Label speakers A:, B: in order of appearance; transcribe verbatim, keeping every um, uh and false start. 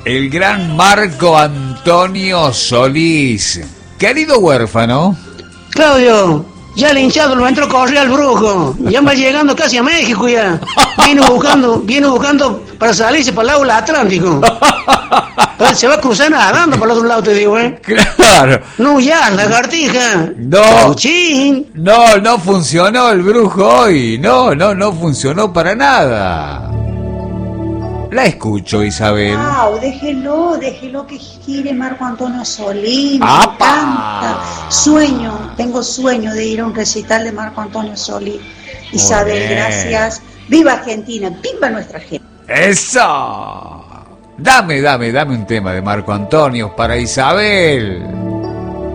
A: el gran Marco Antonio Solís. Querido huérfano.
B: Claudio, ya el hinchado lo entró a correr al brujo. Ya va llegando casi a México ya. Viene buscando, viene buscando para salirse para el lado del Atlántico. Entonces se va cruzando nadando para el otro lado, te digo, ¿eh?
A: Claro.
B: No, ya, lagartija.
A: No.
B: Puchín.
A: No, no funcionó el brujo hoy. No, no, no funcionó para nada. La escucho, Isabel.
C: Wow, déjelo, déjelo que gire Marco Antonio Solís. Me
A: ¡Apa!
C: encanta. Sueño, tengo sueño de ir a un recital de Marco Antonio Solís. Isabel,
A: bien.
C: gracias. Viva Argentina, viva nuestra gente.
A: ¡Eso! Dame, dame, dame un tema de Marco Antonio para Isabel.